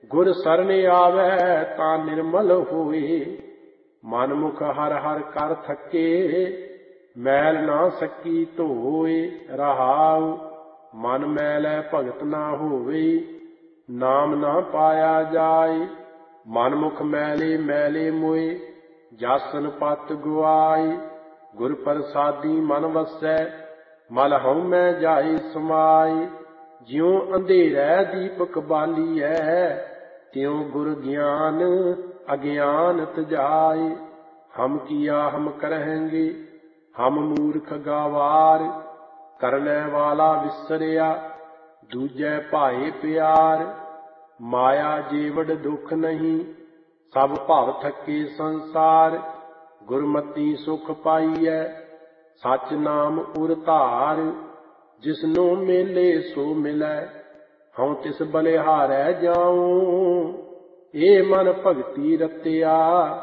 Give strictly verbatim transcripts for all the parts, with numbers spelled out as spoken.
गुर सरन आवे ता निर्मल होए। मन मुख हर हर कर थके, मैल ना सकी धोए। रहाउ मन मैलै भगत ना होवे, नाम ना पाया जाए। मन मुख मैले मैले मोए, जासन पत गुआई। गुर प्रसादी मन वसै, मल हउमै जाए समाई। ज्यों अंधेरै दीपक बालीऐ, त्यों गुर ज्ञान अज्ञान तजाए। हम किया हम करेंगे, हम मूर्ख गवार। करने वाला विसरिया, दूजे भाए प्यार। माया जीवड़ दुख नहीं, सब भव थके संसार। गुरमति सुख पाईऐ, सच नाम उर धार। जिसनो मेले सो मिलै, हऊँ तिस बलिहारै जाऊं। ए मन भगति रतिया,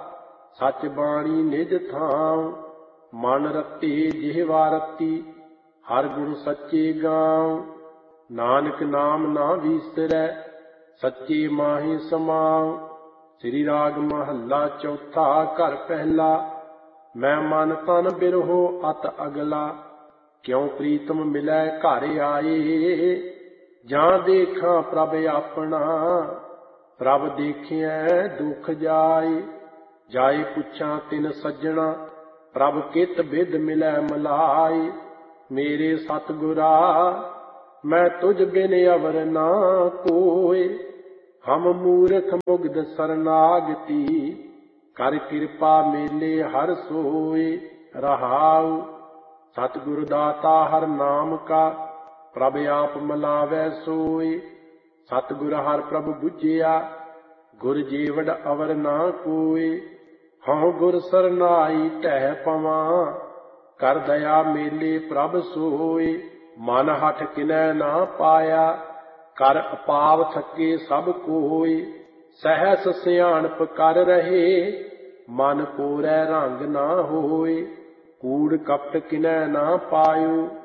सच बाणी निज थां। मन रति जिह्वा रति, हर गुण सच्चे गाऊं। नानक नाम ना विसरै, सच्चे माहि समाऊं। श्री राग महला चौथा घर पहला। मैं मन तन बिरहो अत अगला, क्यों प्रीतम मिलै घर आए। जां देखा प्रभ अपना, प्रभ देखिए दुख जाए। जाए पुछां तिन सज्जणा, प्रभ कित बिद मिलै मलाए। मेरे सतगुरा मैं तुझ बिन अवर ना कोय। हम मूर्ख मुग्ध सरनागति, कर कृपा मेले हर सोए। रहाउ सतगुरु दाता हर नाम का, प्रभ आप मलावै सोए। सतगुर हर प्रभ बुझिया, गुर जीवड़ अवर ना कोय। हऊँ गुर सरनाई ढह पवां, कर दया मेले प्रभ सोए। मन हठ किनै ना पाया, कर अपाव थके सब कोय। सहस सियाणप कर रहे, मन कोरै रंग ना होए। कूड़ कपट किनै ना पायो,